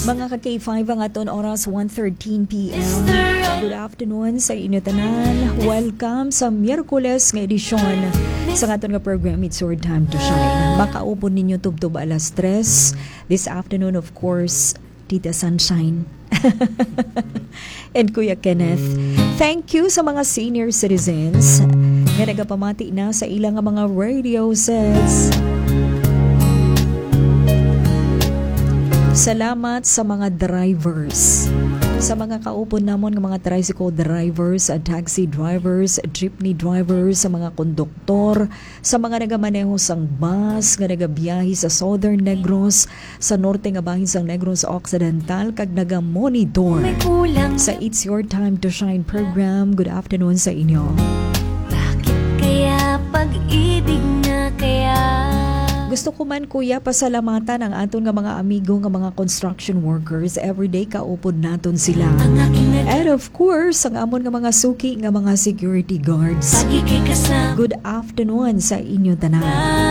Mga ka-K5 ang aton oras 1:13 p.m. Good afternoon sa inyo tanan. Welcome sa Miyerkules nga edisyon sa aton nga program It's Your Time to Shine. Makaupon ninyo tubtub alas 3 this afternoon, of course, Tita Sunshine and Kuya Kenneth. Thank you sa mga senior citizens nga nagapamati na sa ilang mga radio sets. Salamat sa mga drivers, sa mga kaupon namon ng mga tricycle drivers, taxi drivers, jeepney drivers, sa mga konduktor, sa mga nagamaneho sang bus, nga nagabiyahe sa Southern Negros, sa norte nga bahin sang Negros Occidental, kag nagamonitor sa It's Your Time to Shine program. Good afternoon sa inyo. Bakit kaya pag-ibig na kaya? Gusto ko man, Kuya, pasalamatan ang aton nga mga amigo nga mga construction workers. Everyday kaupod naton sila. And of course, ang amon nga mga suki nga mga security guards. Good afternoon sa inyo tanan.